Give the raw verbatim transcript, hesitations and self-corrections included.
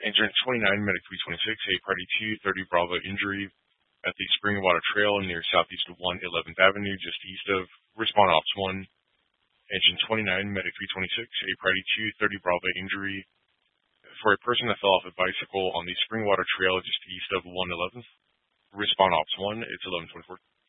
Engine twenty-nine, Medic three twenty-six, a Party two thirty Bravo injury at the Springwater Trail near southeast of one eleventh Avenue, just east of Respawn Ops one. Engine twenty-nine, Medic three twenty-six, a Party two thirty Bravo injury for a person that fell off a bicycle on the Springwater Trail just east of one eleventh. Respawn Ops one, it's eleven twenty-four.